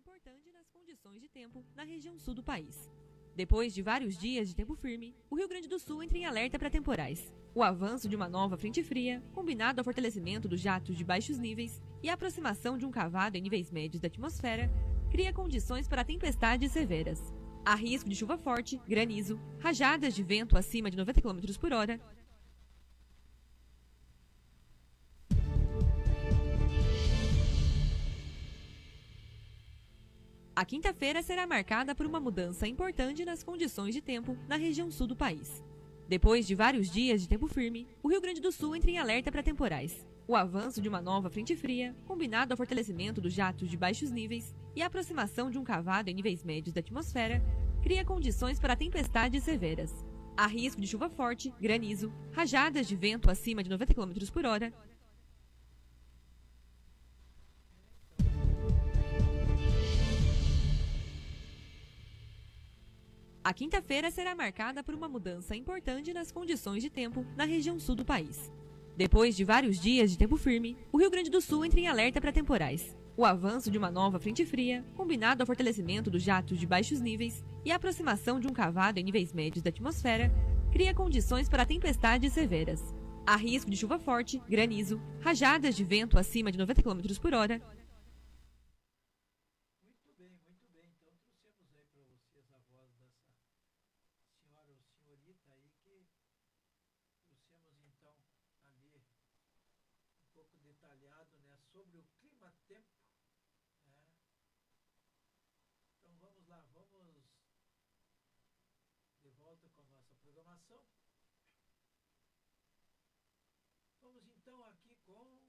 importante nas condições de tempo na região sul do país. Depois de vários dias de tempo firme, o Rio Grande do Sul entra em alerta para temporais. O avanço de uma nova frente fria, combinado ao fortalecimento dos jatos de baixos níveis e a aproximação de um cavado em níveis médios da atmosfera, cria condições para tempestades severas. Há risco de chuva forte, granizo, rajadas de vento acima de 90 km por hora. A quinta-feira será marcada por uma mudança importante nas condições de tempo na região sul do país. Depois de vários dias de tempo firme, o Rio Grande do Sul entra em alerta para temporais. O avanço de uma nova frente fria, combinado ao fortalecimento dos jatos de baixos níveis e a aproximação de um cavado em níveis médios da atmosfera, cria condições para tempestades severas. Há risco de chuva forte, granizo, rajadas de vento acima de 90 km por hora. A quinta-feira será marcada por uma mudança importante nas condições de tempo na região sul do país. Depois de vários dias de tempo firme, o Rio Grande do Sul entra em alerta para temporais. O avanço de uma nova frente fria, combinado ao fortalecimento dos jatos de baixos níveis e a aproximação de um cavado em níveis médios da atmosfera, cria condições para tempestades severas. Há risco de chuva forte, granizo, rajadas de vento acima de 90 km por hora. Muito bem, muito bem. Então trouxemos aí para vocês a voz dessa senhora ou senhorita aí que trouxemos então ali um pouco detalhado, né, sobre o clima-tempo, né? Então vamos lá, vamos de volta com a nossa programação. Vamos então aqui com